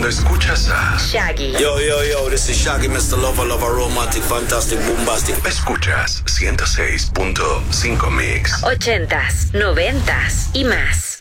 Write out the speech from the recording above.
Cuando escuchas a Shaggy. Yo, this is Shaggy, Mr. Lover, romantic, fantastic, bombastic. escuchas 106.5 Mix. 80s, 90s y más.